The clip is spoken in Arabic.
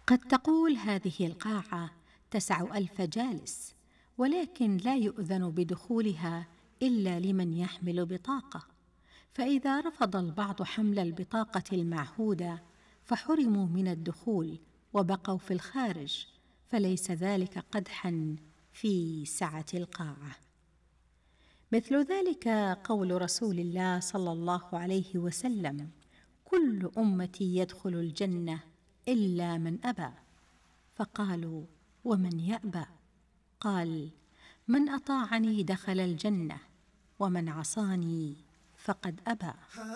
قد تقول هذه القاعة تسع 1000 جالس، ولكن لا يؤذن بدخولها إلا لمن يحمل بطاقة، فإذا رفض البعض حمل البطاقة المعهودة فحرموا من الدخول وبقوا في الخارج، فليس ذلك قدحاً في سعة القاعة. مثل ذلك قول رسول الله صلى الله عليه وسلم: كل أمتي يدخل الجنة إلا من أبى. فقالوا: ومن يأبى؟ قال: من أطاعني دخل الجنة، ومن عصاني فقد أبى.